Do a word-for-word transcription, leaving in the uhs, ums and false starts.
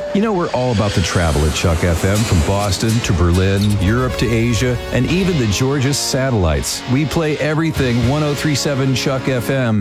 You know, we're all about the travel at Chuck F M, from Boston to Berlin, Europe to Asia, and even the Georgia satellites. We play everything one oh three point seven Chuck F M.